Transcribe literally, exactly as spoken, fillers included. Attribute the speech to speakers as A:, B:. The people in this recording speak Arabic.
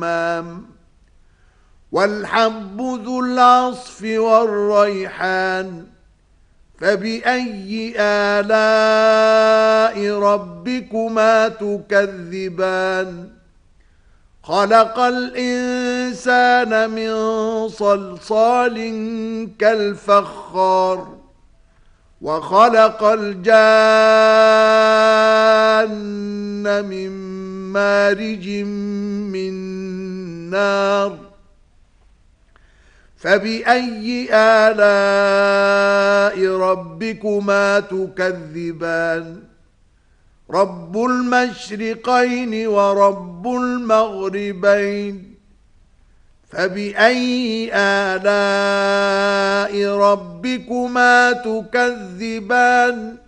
A: والحب ذو العصف والريحان فبأي آلاء ربكما تكذبان خلق الإنسان من صلصال كالفخار وخلق الجان من مارج من نار فبأي آلاء ربكما تكذبان رب المشرقين ورب المغربين فبأي آلاء ربكما تكذبان